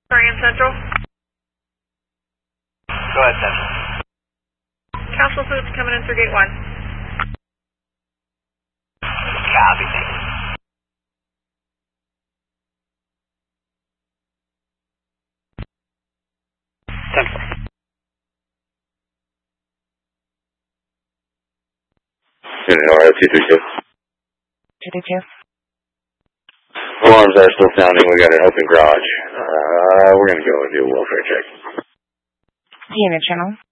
Marion Central. Go ahead, Central. Castle Foods coming in through gate 1. Copy, thank you. Central. Unit 232. 232. Alarms are still sounding. We got an open garage. We're going to go and do a welfare check. Unit channel.